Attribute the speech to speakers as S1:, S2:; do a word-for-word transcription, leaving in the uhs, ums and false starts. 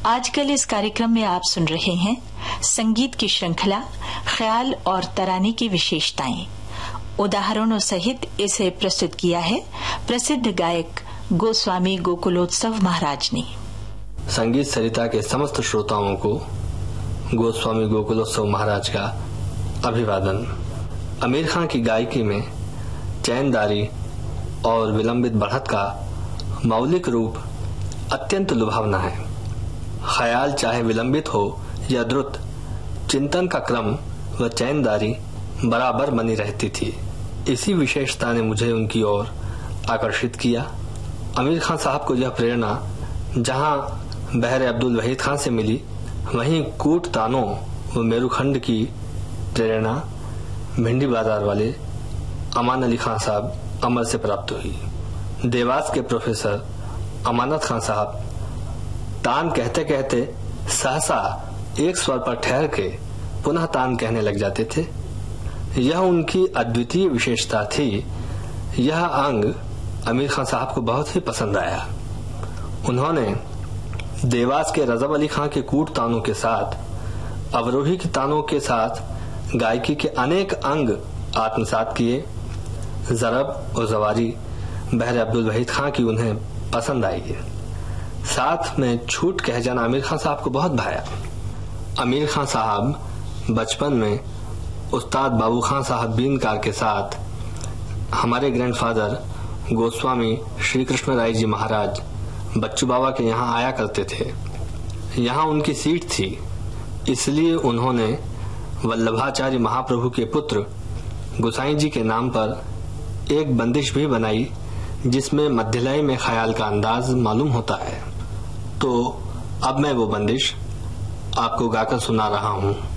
S1: आजकल इस कार्यक्रम में आप सुन रहे हैं संगीत की श्रृंखला ख्याल और तराने की विशेषताएं। उदाहरणों सहित इसे प्रस्तुत किया है प्रसिद्ध गायक गोस्वामी गोकुलोत्सव महाराज ने।
S2: संगीत सरिता के समस्त श्रोताओं को गोस्वामी गोकुलोत्सव महाराज का अभिवादन। आमिर खान की गायकी में चैनदारी और विलंबित बढ़त का मौलिक रूप अत्यंत लुभावना है। ख्याल चाहे विलंबित हो या द्रुत, चिंतन का क्रम व चैनदारी बराबर बनी रहती थी। इसी विशेषता ने मुझे उनकी ओर आकर्षित किया। आमिर खान साहब को यह प्रेरणा जहां बहरे अब्दुल वहीद खान से मिली, वहीं कूट तानों व मेरुखंड की प्रेरणा भिंडी बाजार वाले अमान अली खान साहब अमर से प्राप्त हुई। देवास के प्रोफेसर अमानत खान साहब तान कहते कहते सहसा एक स्वर पर ठहर के पुनः तान कहने लग जाते थे। यह उनकी अद्वितीय विशेषता थी। यह अंग आमिर खान साहब को बहुत ही पसंद आया। उन्होंने देवास के रजब अली खान के कूट तानों के साथ, अवरोही के तानों के साथ गायकी के अनेक अंग आत्मसात किए। जरब और जवारी बहरे अब्दुल वहीद खान की उन्हें पसंद आई। साथ में छूट कह जाना आमिर खान साहब को बहुत भाया। आमिर खान साहब बचपन में उस्ताद बाबू खान साहब बीनकार के साथ हमारे ग्रैंडफादर गोस्वामी श्री कृष्ण राय जी महाराज बच्चू बाबा के यहाँ आया करते थे। यहाँ उनकी सीट थी, इसलिए उन्होंने वल्लभाचार्य महाप्रभु के पुत्र गोसाई जी के नाम पर एक बंदिश भी बनाई, जिसमें मध्यलय में ख्याल का अंदाज मालूम होता है। तो अब मैं वो बंदिश आपको गाकर सुना रहा हूँ।